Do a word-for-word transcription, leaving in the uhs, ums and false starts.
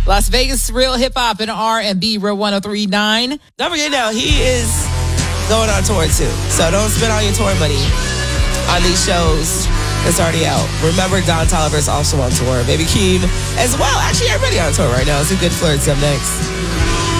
Las Vegas Real Hip Hop and R and B, Real one oh three point nine. Don't forget now, he is going on tour too. So don't spend all your tour money on these shows. It's already out. Remember, Don Toliver is also on tour. Baby Keem as well. Actually, everybody on tour right now. It's a good flirt. Up next.